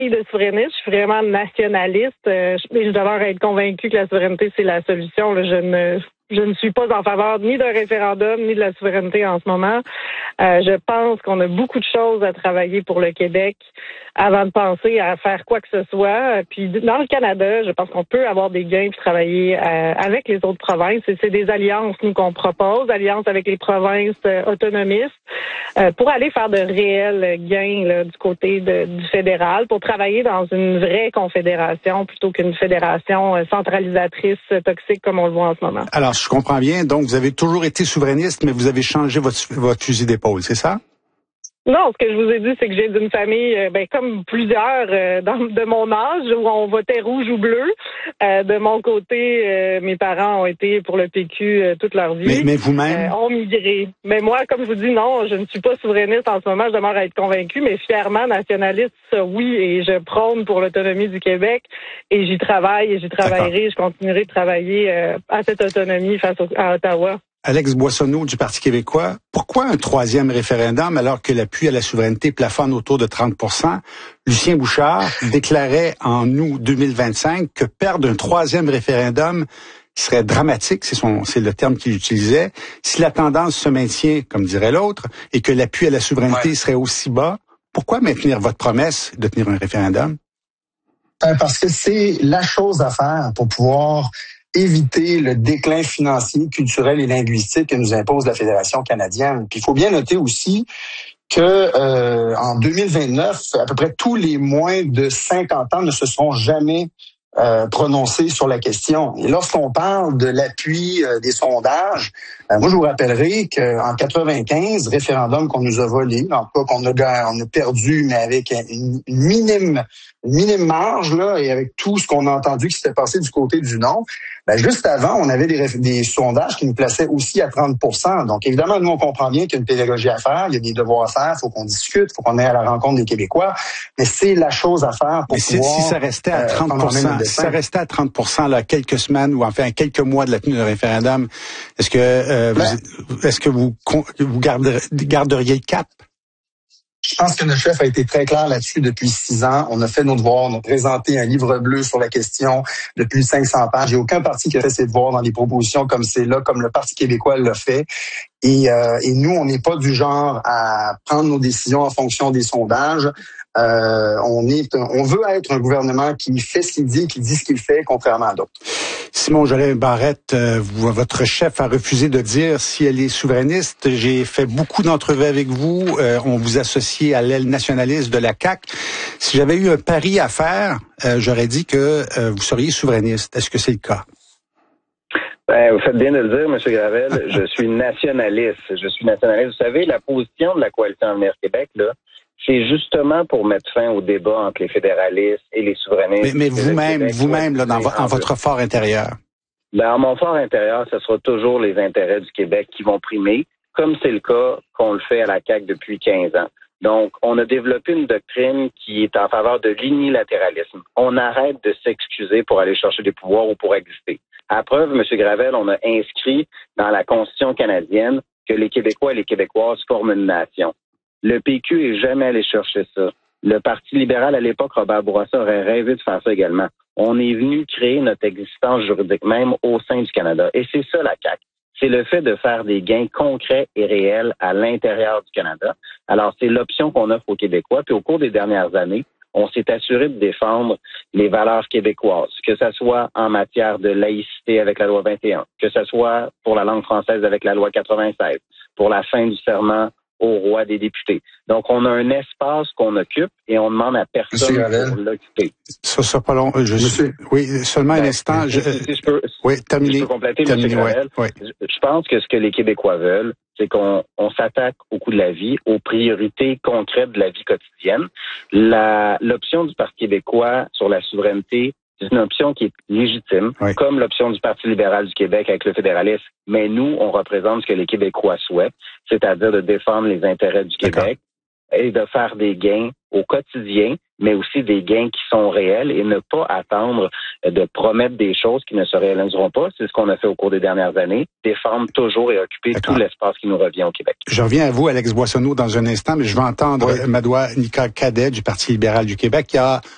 de souverainiste, je suis vraiment nationaliste. Mais je demeure être convaincue que la souveraineté, c'est la solution. Là, je ne suis pas en faveur ni d'un référendum, ni de la souveraineté en ce moment. Je pense qu'on a beaucoup de choses à travailler pour le Québec avant de penser à faire quoi que ce soit. Puis dans le Canada, je pense qu'on peut avoir des gains puis travailler avec les autres provinces. Et c'est des alliances, nous, qu'on propose, alliances avec les provinces autonomistes, pour aller faire de réels gains là, du côté du fédéral, pour travailler dans une vraie confédération plutôt qu'une fédération centralisatrice toxique comme on le voit en ce moment. Alors, je comprends bien. Donc, vous avez toujours été souverainiste, mais vous avez changé votre fusil d'épaule, c'est ça? Non, ce que je vous ai dit, c'est que j'ai d'une famille, comme plusieurs de mon âge, où on votait rouge ou bleu. De mon côté, mes parents ont été pour le PQ toute leur vie. Mais vous-même? Ont migré. Mais moi, comme je vous dis, non, je ne suis pas souverainiste en ce moment. Je demeure à être convaincue, mais fièrement nationaliste, ça, oui. Et je prône pour l'autonomie du Québec. Et j'y travaille et j'y travaillerai. Je continuerai de travailler à cette autonomie face à Ottawa. Alex Boissonnault du Parti québécois, pourquoi un troisième référendum alors que l'appui à la souveraineté plafonne autour de 30 %? Lucien Bouchard déclarait en août 2025 que perdre un troisième référendum serait dramatique, c'est le terme qu'il utilisait, si la tendance se maintient, comme dirait l'autre, et que l'appui à la souveraineté serait aussi bas. Pourquoi maintenir votre promesse de tenir un référendum? Parce que c'est la chose à faire pour pouvoir éviter le déclin financier, culturel et linguistique que nous impose la Fédération canadienne. Puis il faut bien noter aussi que en 2029, à peu près tous les moins de 50 ans ne se sont jamais prononcés sur la question. Et lorsqu'on parle de l'appui des sondages, moi je vous rappellerai qu'en 95, référendum qu'on nous a volé, en tout cas on a perdu, mais avec une minime marge là, et avec tout ce qu'on a entendu qui s'était passé du côté du non. Juste avant, on avait des sondages qui nous plaçaient aussi à 30 %. Donc, évidemment, nous, on comprend bien qu'il y a une pédagogie à faire, il y a des devoirs à faire, il faut qu'on discute, il faut qu'on aille à la rencontre des Québécois. Mais c'est la chose à faire pour pouvoir... Si ça restait à 30 %, si ça restait à 30 % là, quelques semaines ou enfin quelques mois de la tenue d'un référendum, est-ce que vous garderiez le cap? Je pense que notre chef a été très clair là-dessus depuis 6 ans. On a fait nos devoirs, on a présenté un livre bleu sur la question de plus de 500 pages. Il n'y a aucun parti qui a fait ses devoirs dans des propositions comme celle-là, comme le Parti québécois l'a fait. Et nous, on n'est pas du genre à prendre nos décisions en fonction des sondages. On veut être un gouvernement qui fait ce qu'il dit ce qu'il fait, contrairement à d'autres. Simon Jolin-Barrette, votre chef a refusé de dire si elle est souverainiste. J'ai fait beaucoup d'entrevues avec vous. On vous associe à l'aile nationaliste de la CAQ. Si j'avais eu un pari à faire, j'aurais dit que vous seriez souverainiste. Est-ce que c'est le cas? Vous faites bien de le dire, M. Gravel. Je suis nationaliste. Vous savez, la position de la Coalition Avenir Québec, là, c'est justement pour mettre fin au débat entre les fédéralistes et les souverainistes. Mais vous-même, là, en votre fort intérieur. Dans mon fort intérieur, ce sera toujours les intérêts du Québec qui vont primer, comme c'est le cas qu'on le fait à la CAQ depuis 15 ans. Donc, on a développé une doctrine qui est en faveur de l'unilatéralisme. On arrête de s'excuser pour aller chercher des pouvoirs ou pour exister. À preuve, M. Gravel, on a inscrit dans la Constitution canadienne que les Québécois et les Québécoises forment une nation. Le PQ est jamais allé chercher ça. Le Parti libéral, à l'époque, Robert Bourassa, aurait rêvé de faire ça également. On est venu créer notre existence juridique même au sein du Canada. Et c'est ça, la CAQ. C'est le fait de faire des gains concrets et réels à l'intérieur du Canada. Alors, c'est l'option qu'on offre aux Québécois. Puis au cours des dernières années, on s'est assuré de défendre les valeurs québécoises, que ce soit en matière de laïcité avec la loi 21, que ce soit pour la langue française avec la loi 96, pour la fin du serment au roi des députés. Donc, on a un espace qu'on occupe et on demande à personne pour l'occuper. Ça sera pas long. Oui, seulement un instant. Terminé. Je peux compléter, M. Gravel. Je pense que ce que les Québécois veulent, c'est qu'on s'attaque au coût de la vie, aux priorités concrètes de la vie quotidienne. L'option du Parti québécois sur la souveraineté, c'est une option qui est légitime, comme l'option du Parti libéral du Québec avec le fédéralisme. Mais nous, on représente ce que les Québécois souhaitent, c'est-à-dire de défendre les intérêts du Québec et de faire des gains au quotidien, mais aussi des gains qui sont réels et ne pas attendre de promettre des choses qui ne se réaliseront pas. C'est ce qu'on a fait au cours des dernières années, défendre toujours et occuper tout l'espace qui nous revient au Québec. Je reviens à vous, Alex Boissonnault, dans un instant, mais je vais entendre Madoua Nika Cadet du Parti libéral du Québec qui a